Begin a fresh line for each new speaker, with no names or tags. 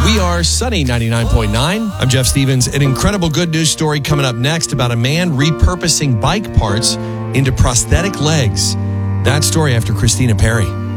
We are Sunny 99.9. I'm Jeff Stevens. An incredible good news story coming up next about a man repurposing bike parts into prosthetic legs. That story after Christina Perry.